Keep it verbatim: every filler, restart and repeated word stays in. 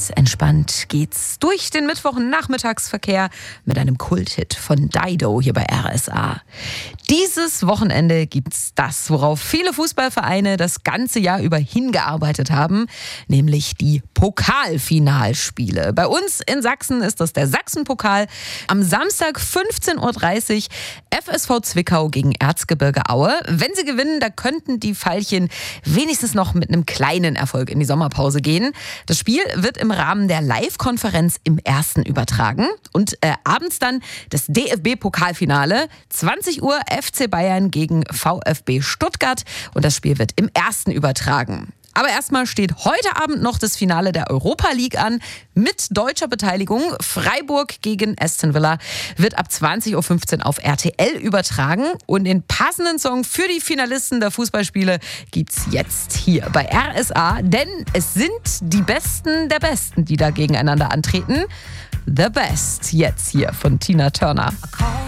Ganz entspannt geht's durch den Mittwochnachmittagsverkehr mit einem Kulthit von Dido hier bei R S A. Dieses Wochenende gibt's das, worauf viele Fußballvereine das ganze Jahr über hingearbeitet haben, nämlich die Pokalfinalspiele. Bei uns in Sachsen ist das der Sachsenpokal. Am Samstag fünfzehn Uhr dreißig F S V Zwickau gegen Erzgebirge Aue. Wenn sie gewinnen, da könnten die Veilchen wenigstens noch mit einem kleinen Erfolg in die Sommerpause gehen. Das Spiel wird im Rahmen der Live-Konferenz im Ersten übertragen. Und äh, abends dann das D F B-Pokalfinale. zwanzig Uhr F C Bayern gegen VfB Stuttgart. Und das Spiel wird im Ersten übertragen. Aber erstmal steht heute Abend noch das Finale der Europa League an mit deutscher Beteiligung. Freiburg gegen Aston Villa wird ab zwanzig Uhr fünfzehn auf R T L übertragen. Und den passenden Song für die Finalisten der Fußballspiele gibt's jetzt hier bei R S A. Denn es sind die Besten der Besten, die da gegeneinander antreten. The Best jetzt hier von Tina Turner.